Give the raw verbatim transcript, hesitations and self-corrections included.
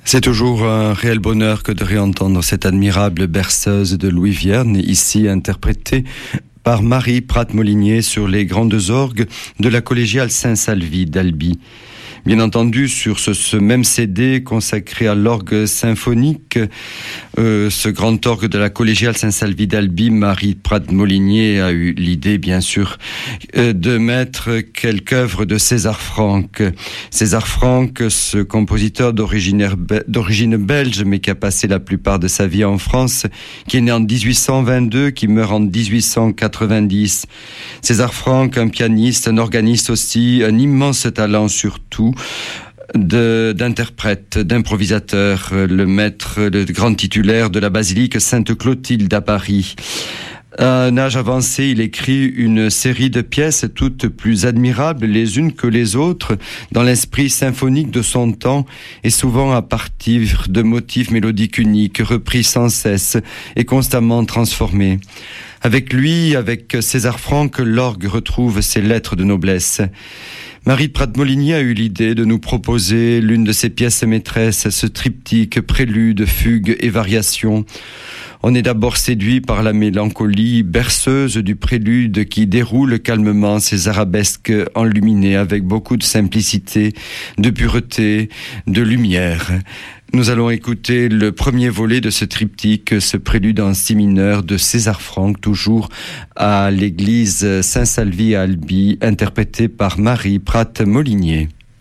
C'est toujours un réel bonheur que de réentendre cette admirable berceuse de Louis Vierne, ici interprétée par Marie Prat-Molinier sur les grandes orgues de la collégiale Saint-Salvi d'Albi. Bien entendu, sur ce, ce même C D consacré à l'orgue symphonique, euh, ce grand orgue de la collégiale Saint-Salvi d'Albi, Marie Prat-Molinier a eu l'idée, bien sûr, euh, de mettre quelques œuvres de César Franck. César Franck, ce compositeur d'origine, d'origine belge, mais qui a passé la plupart de sa vie en France, qui est né en dix-huit cent vingt-deux, qui meurt en dix-huit cent quatre-vingt-dix. César Franck, un pianiste, un organiste aussi, un immense talent surtout, De, d'interprète, d'improvisateur, le maître, le grand titulaire de la basilique Sainte-Clotilde à Paris. À un âge avancé, il écrit une série de pièces toutes plus admirables les unes que les autres dans l'esprit symphonique de son temps et souvent à partir de motifs mélodiques uniques, repris sans cesse et constamment transformés. Avec lui, avec César Franck, l'orgue retrouve ses lettres de noblesse. Marie Prat-Molinier a eu l'idée de nous proposer l'une de ses pièces maîtresses, ce triptyque, prélude, fugue et variation. On est d'abord séduit par la mélancolie berceuse du prélude qui déroule calmement ses arabesques enluminées avec beaucoup de simplicité, de pureté, de lumière. Nous allons écouter le premier volet de ce triptyque, ce prélude en si mineur de César Franck, toujours à l'église Saint-Salvi à Albi, interprété par Marie Prat-Molinier.